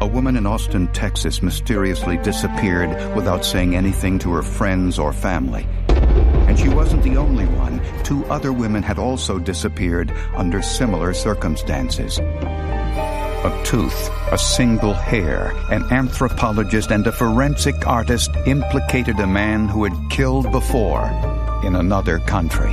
woman in Austin, Texas mysteriously disappeared without saying anything to her friends or family. And she wasn't the only one. 2 other women had also disappeared under similar circumstances. A tooth, a single hair, an anthropologist and a forensic artist implicated a man who had killed before in another country.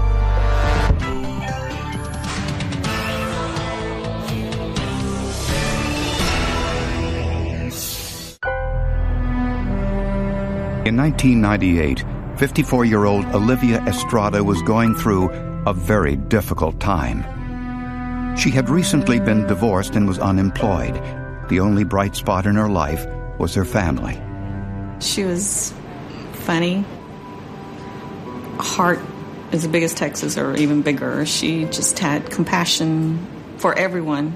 In 1998, 54-year-old Olivia Estrada was going through a very difficult time. She had recently been divorced and was unemployed. The only bright spot in her life was her family. She was funny. Heart as big as Texas or even bigger. She just had compassion for everyone.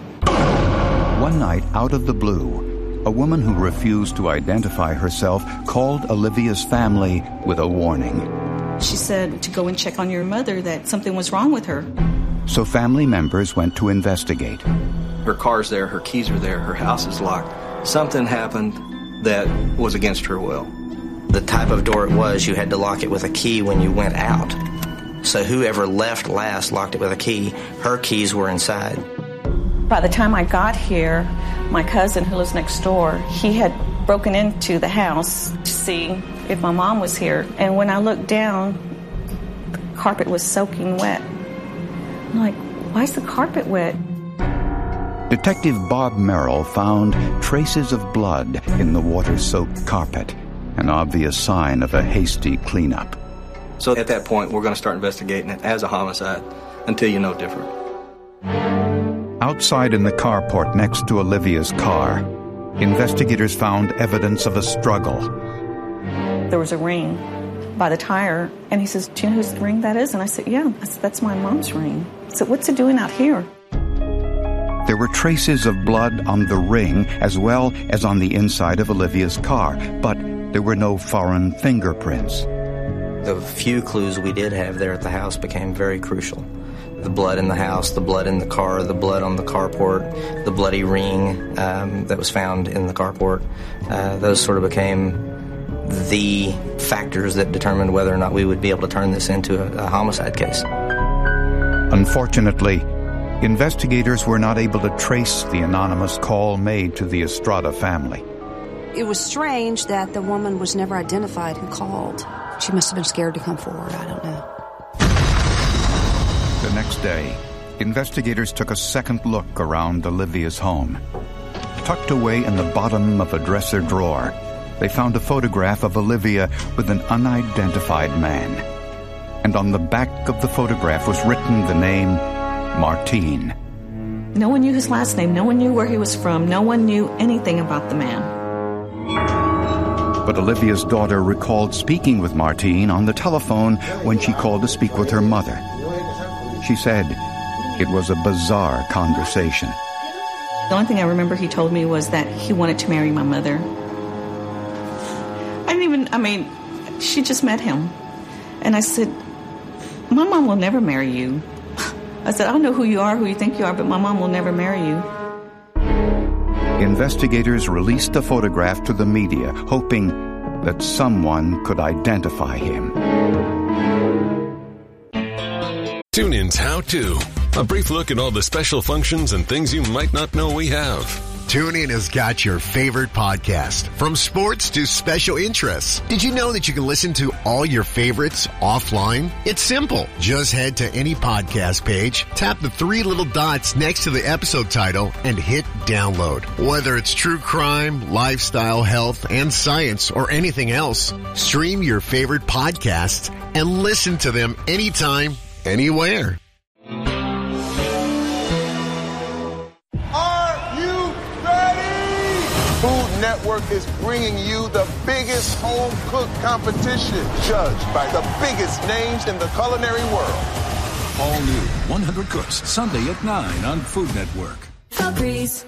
One night, out of the blue, a woman who refused to identify herself called Olivia's family with a warning. She said to go and check on your mother, that something was wrong with her. So family members went to investigate. Her car's there, her keys are there, her house is locked. Something happened that was against her will. The type of door it was, you had to lock it with a key when you went out. So whoever left last locked it with a key. Her keys were inside. By the time I got here, my cousin who lives next door, he had broken into the house to see if my mom was here. And when I looked down, the carpet was soaking wet. I'm like, why is the carpet wet? Detective Bob Merrill found traces of blood in the water-soaked carpet, an obvious sign of a hasty cleanup. So at that point, we're going to start investigating it as a homicide until you know different. Outside in the carport next to Olivia's car, investigators found evidence of a struggle. There was a ring by the tire, and he says, do you know whose ring that is? And I said, yeah. I said, that's my mom's ring. I said, what's it doing out here? There were traces of blood on the ring as well as on the inside of Olivia's car, but there were no foreign fingerprints. The few clues we did have there at the house became very crucial. The blood in the house, the blood in the car, the blood on the carport, the bloody ring that was found in the carport. Those sort of became the factors that determined whether or not we would be able to turn this into a homicide case. Unfortunately, investigators were not able to trace the anonymous call made to the Estrada family. It was strange that the woman was never identified who called. She must have been scared to come forward, I don't know. The next day, investigators took a second look around Olivia's home. Tucked away in the bottom of a dresser drawer, they found a photograph of Olivia with an unidentified man. And on the back of the photograph was written the name Martin. No one knew his last name. No one knew where he was from. No one knew anything about the man. But Olivia's daughter recalled speaking with Martin on the telephone when she called to speak with her mother. She said it was a bizarre conversation. The only thing I remember he told me was that he wanted to marry my mother. She just met him. And I said, my mom will never marry you. I said, I don't know who you are, who you think you are, but my mom will never marry you. Investigators released the photograph to the media, hoping that someone could identify him. TuneIn's How To. A brief look at all the special functions and things you might not know we have. TuneIn has got your favorite podcast, from sports to special interests. Did you know that you can listen to all your favorites offline? It's simple. Just head to any podcast page, tap the 3 little dots next to the episode title, and hit download. Whether it's true crime, lifestyle, health, and science, or anything else, stream your favorite podcasts and listen to them anytime, anywhere. Food Network is bringing you the biggest home cook competition, judged by the biggest names in the culinary world. All new 100 Cooks, Sunday at 9 on Food Network. Febreze.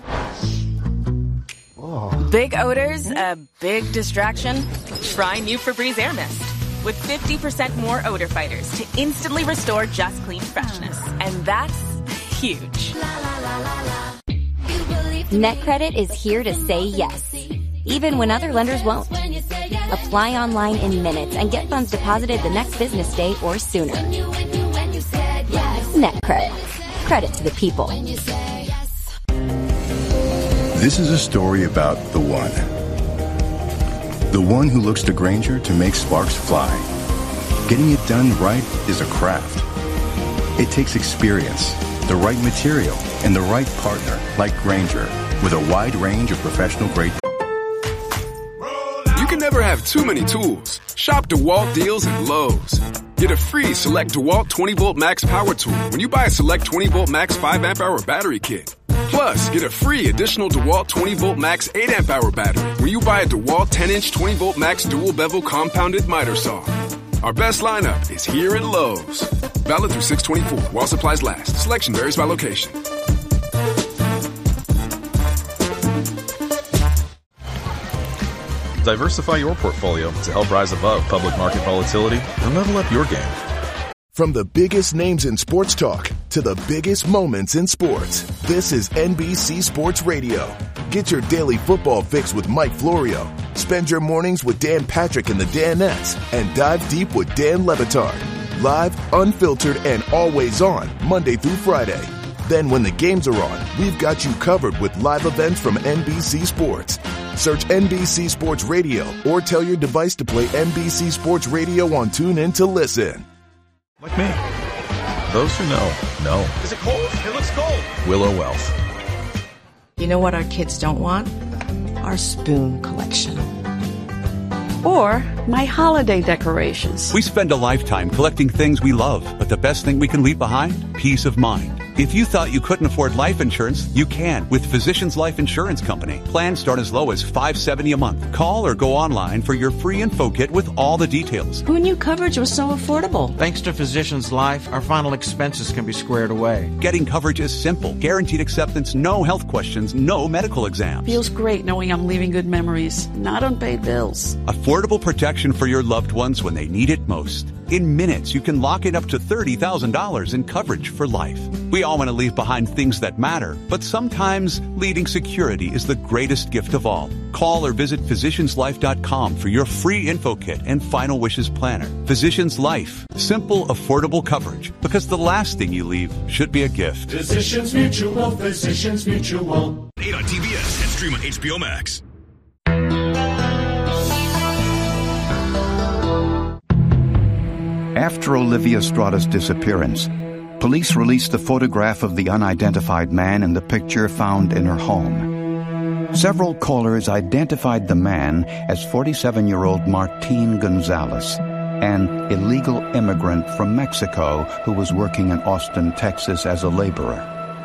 Big odors, a big distraction? Try new Febreze Air Mist. With 50% more odor fighters to instantly restore just clean freshness. And that's huge. NetCredit is here to say yes, even when other lenders won't. Apply online in minutes and get funds deposited the next business day or sooner. NetCredit. Credit to the people. This is a story about the one. The one who looks to Grainger to make sparks fly. Getting it done right is a craft. It takes experience, the right material, and the right partner like Grainger, with a wide range of professional grade. You can never have too many tools. Shop DeWalt deals at Lowe's. Get a free Select DeWalt 20-volt max power tool when you buy a Select 20-volt max 5-amp-hour battery kit. Plus, get a free additional DeWalt 20-volt max 8-amp-hour battery when you buy a DeWalt 10-inch 20-volt max dual-bevel compounded miter saw. Our best lineup is here at Lowe's. Valid through 6/24 while supplies last. Selection varies by location. Diversify your portfolio to help rise above public market volatility and level up your game. From the biggest names in sports talk to the biggest moments in sports, this is NBC Sports Radio. Get your daily football fix with Mike Florio. Spend your mornings with Dan Patrick and the Danettes, and dive deep with Dan Le Batard. Live, unfiltered, and always on, Monday through Friday. Then when the games are on, we've got you covered with live events from NBC Sports. Search NBC Sports Radio or tell your device to play NBC Sports Radio on TuneIn to listen. Like me. Those who know. Is it cold? It looks cold. Willow Wealth. You know what our kids don't want? Our spoon collection. Or my holiday decorations. We spend a lifetime collecting things we love, but the best thing we can leave behind? Peace of mind. If you thought you couldn't afford life insurance, you can with Physicians Life Insurance Company. Plans start as low as $570 a month. Call or go online for your free info kit with all the details. Who knew coverage was so affordable? Thanks to Physicians Life, our final expenses can be squared away. Getting coverage is simple. Guaranteed acceptance, no health questions, no medical exams. Feels great knowing I'm leaving good memories, not unpaid bills. Affordable protection for your loved ones when they need it most. In minutes, you can lock in up to $30,000 in coverage for life. We all want to leave behind things that matter, but sometimes leading security is the greatest gift of all. Call or visit physicianslife.com for your free info kit and final wishes planner. Physicians Life. Simple, affordable coverage, because the last thing you leave should be a gift. Physicians Mutual, Physicians Mutual. 8 on TBS and stream on HBO Max. After Olivia Estrada's disappearance, police released the photograph of the unidentified man in the picture found in her home. Several callers identified the man as 47-year-old Martin Gonzalez, an illegal immigrant from Mexico who was working in Austin, Texas as a laborer.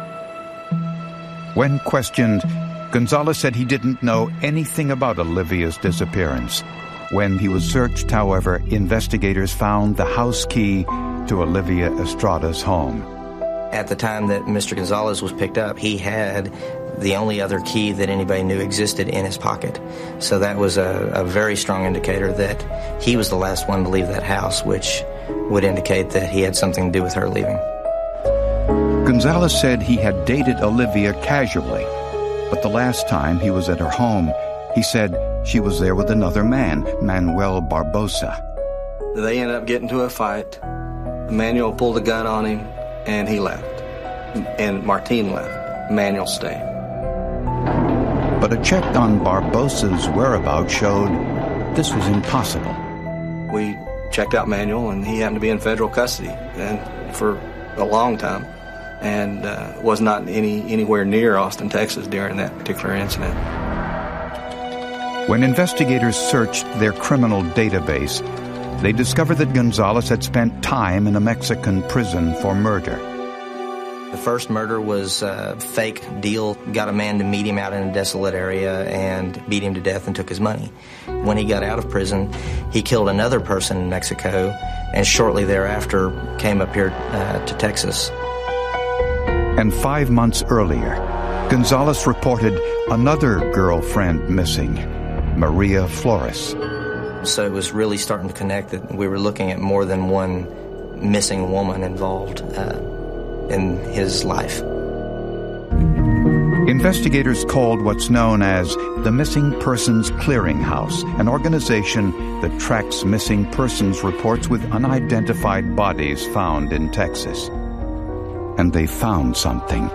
When questioned, Gonzalez said he didn't know anything about Olivia's disappearance. When he was searched, however, investigators found the house key to Olivia Estrada's home. At the time that Mr. Gonzalez was picked up, he had the only other key that anybody knew existed in his pocket. So that was a very strong indicator that he was the last one to leave that house, which would indicate that he had something to do with her leaving. Gonzalez said he had dated Olivia casually, but the last time he was at her home, he said she was there with another man, Manuel Barbosa. They ended up getting into a fight. Manuel pulled a gun on him, and he left. And Martin left. Manuel stayed. But a check on Barbosa's whereabouts showed this was impossible. We checked out Manuel, and he happened to be in federal custody and for a long time, and was not anywhere near Austin, Texas during that particular incident. When investigators searched their criminal database, they discovered that Gonzalez had spent time in a Mexican prison for murder. The first murder was a fake deal, got a man to meet him out in a desolate area and beat him to death and took his money. When he got out of prison, he killed another person in Mexico and shortly thereafter came up here to Texas. And 5 months earlier, Gonzalez reported another girlfriend missing, Maria Flores. So it was really starting to connect that we were looking at more than one missing woman involved in his life. In Investigators called what's known as the Missing Persons Clearinghouse, an organization that tracks missing persons reports with unidentified bodies found in Texas. And they found something.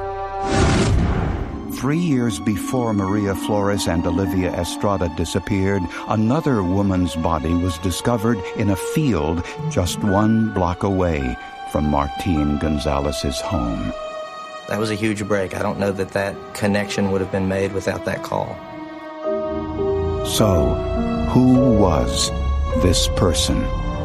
3 years before Maria Flores and Olivia Estrada disappeared, another woman's body was discovered in a field just 1 block away from Martín Gonzalez's home. That was a huge break. I don't know that that connection would have been made without that call. So, who was this person?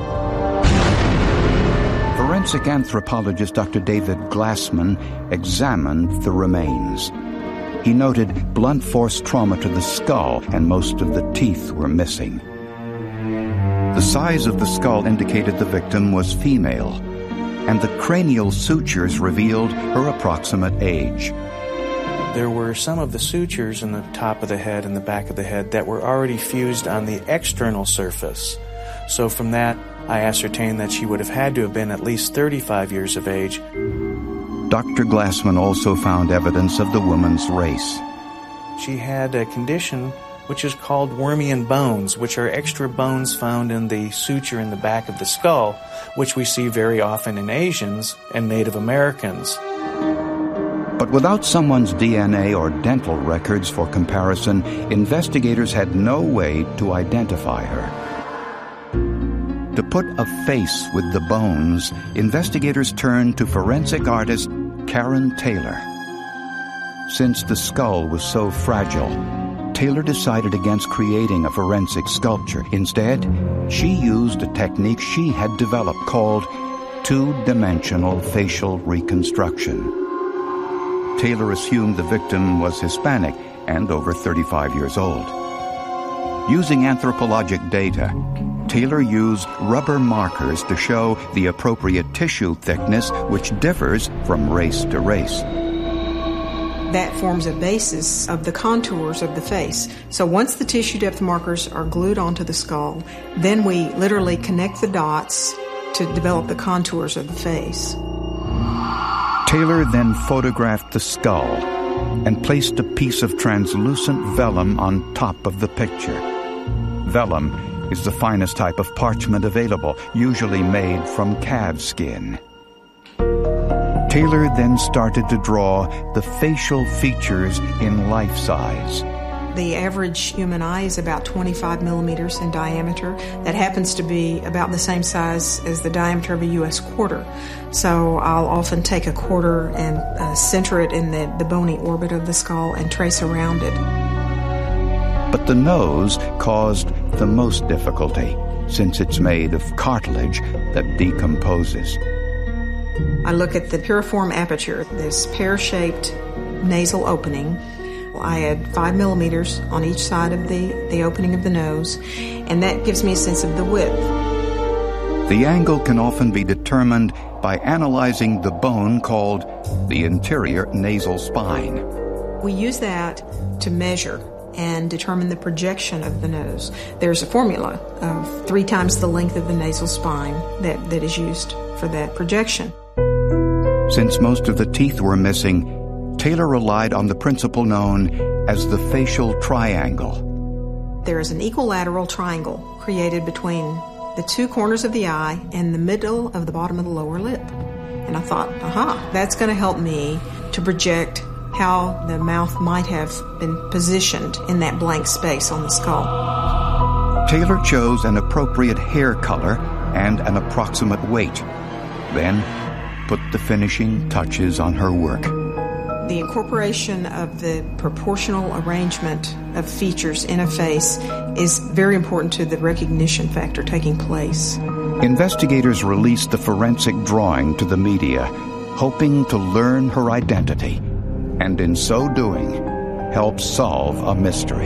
Forensic anthropologist Dr. David Glassman examined the remains. He noted blunt force trauma to the skull, and most of the teeth were missing. The size of the skull indicated the victim was female, and the cranial sutures revealed her approximate age. There were some of the sutures in the top of the head and the back of the head that were already fused on the external surface. So from that, I ascertained that she would have had to have been at least 35 years of age. Dr. Glassman also found evidence of the woman's race. She had a condition which is called Wormian bones, which are extra bones found in the suture in the back of the skull, which we see very often in Asians and Native Americans. But without someone's DNA or dental records for comparison, investigators had no way to identify her. To put a face with the bones, investigators turned to forensic artist Karen Taylor. Since the skull was so fragile, Taylor decided against creating a forensic sculpture. Instead, she used a technique she had developed called two-dimensional facial reconstruction. Taylor assumed the victim was Hispanic and over 35 years old. Using anthropologic data, Taylor used rubber markers to show the appropriate tissue thickness, which differs from race to race. That forms a basis of the contours of the face. So once the tissue depth markers are glued onto the skull, then we literally connect the dots to develop the contours of the face. Taylor then photographed the skull and placed a piece of translucent vellum on top of the picture. Vellum is the finest type of parchment available, usually made from calf skin. Taylor then started to draw the facial features in life size. The average human eye is about 25 millimeters in diameter. That happens to be about the same size as the diameter of a U.S. quarter. So I'll often take a quarter and center it in the bony orbit of the skull and trace around it. But the nose caused the most difficulty, since it's made of cartilage that decomposes. I look at the piriform aperture, this pear-shaped nasal opening. I add 5 millimeters on each side of the opening of the nose, and that gives me a sense of the width. The angle can often be determined by analyzing the bone called the interior nasal spine. We use that to measure and determine the projection of the nose. There's a formula of 3 times the length of the nasal spine that is used for that projection. Since most of the teeth were missing, Taylor relied on the principle known as the facial triangle. There is an equilateral triangle created between the 2 corners of the eye and the middle of the bottom of the lower lip. And I thought, that's going to help me to project how the mouth might have been positioned in that blank space on the skull. Taylor chose an appropriate hair color and an approximate weight, then put the finishing touches on her work. The incorporation of the proportional arrangement of features in a face is very important to the recognition factor taking place. Investigators released the forensic drawing to the media, hoping to learn her identity, and in so doing, help solve a mystery.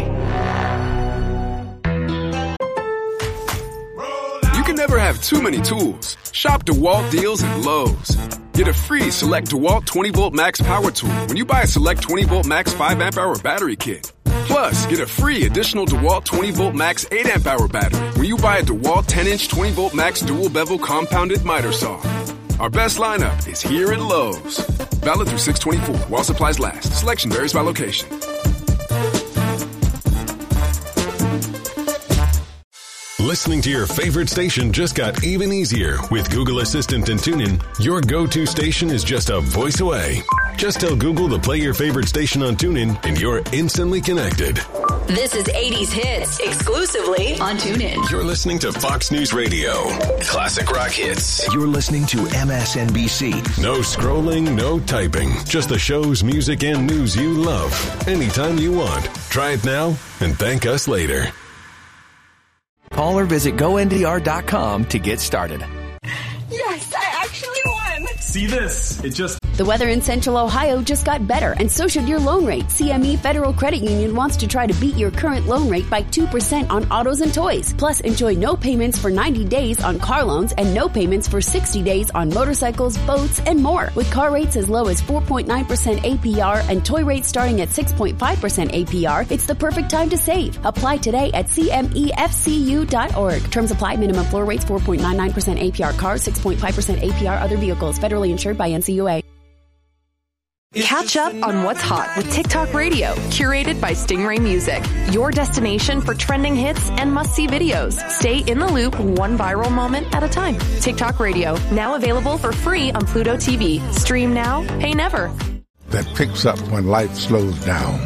You can never have too many tools. Shop DeWalt deals at Lowe's. Get a free Select DeWalt 20-volt max power tool when you buy a Select 20-volt max 5-amp-hour battery kit. Plus, get a free additional DeWalt 20-volt max 8-amp-hour battery when you buy a DeWalt 10-inch 20-volt max dual bevel compounded miter saw. Our best lineup is here at Lowe's. Valid through 6/24 while supplies last. Selection varies by location. Listening to your favorite station just got even easier. With Google Assistant and TuneIn, your go-to station is just a voice away. Just tell Google to play your favorite station on TuneIn, and you're instantly connected. This is 80s Hits, exclusively on TuneIn. You're listening to Fox News Radio. Classic rock hits. You're listening to MSNBC. No scrolling, no typing. Just the shows, music, and news you love. Anytime you want. Try it now and thank us later. Call or visit GoNDR.com to get started. Yes, I actually won. See this? It just... The weather in Central Ohio just got better, and so should your loan rate. CME Federal Credit Union wants to try to beat your current loan rate by 2% on autos and toys. Plus, enjoy no payments for 90 days on car loans and no payments for 60 days on motorcycles, boats, and more. With car rates as low as 4.9% APR and toy rates starting at 6.5% APR, it's the perfect time to save. Apply today at CMEFCU.org. Terms apply. Minimum floor rates 4.99% APR cars, 6.5% APR other vehicles. Federally insured by NCUA. Catch up on what's hot with TikTok Radio, curated by Stingray Music. Your destination for trending hits and must-see videos. Stay in the loop, one viral moment at a time. TikTok Radio, now available for free on Pluto TV. Stream now, pay never. That picks up when life slows down.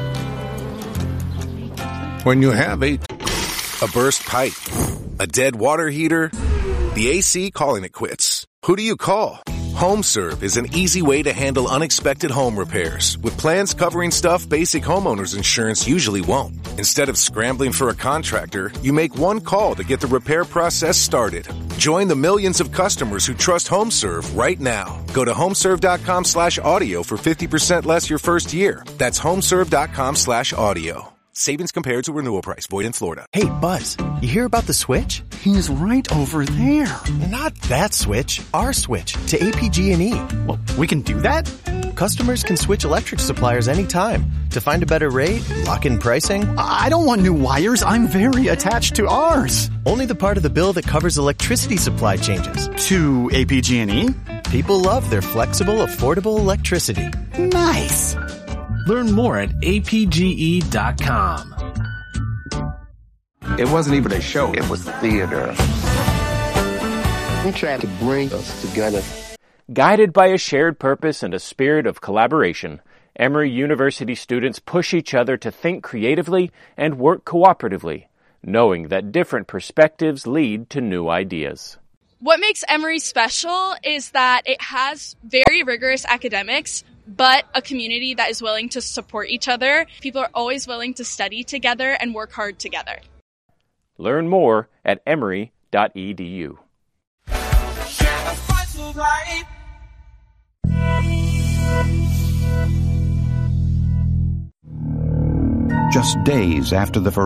When you have a burst pipe, a dead water heater, the AC calling it quits. Who do you call? HomeServe is an easy way to handle unexpected home repairs with plans covering stuff basic homeowners insurance usually won't. Instead of scrambling for a contractor, you make one call to get the repair process started. Join the millions of customers who trust HomeServe right now. Go to homeserve.com/audio for 50% less your first year. That's homeserve.com/audio. Savings compared to renewal price. Void in Florida. Hey, Buzz, you hear about the switch? He's right over there. Not that switch, our switch to APG&E. Well, we can do that? Customers can switch electric suppliers anytime to find a better rate, lock in pricing. I don't want new wires. I'm very attached to ours. Only the part of the bill that covers electricity supply changes. To APG&E? People love their flexible, affordable electricity. Nice. Learn more at apge.com. It wasn't even a show, it was theater. We tried to bring us together. Guided by a shared purpose and a spirit of collaboration, Emory University students push each other to think creatively and work cooperatively, knowing that different perspectives lead to new ideas. What makes Emory special is that it has very rigorous academics, but a community that is willing to support each other. People are always willing to study together and work hard together. Learn more at emory.edu. Just days after the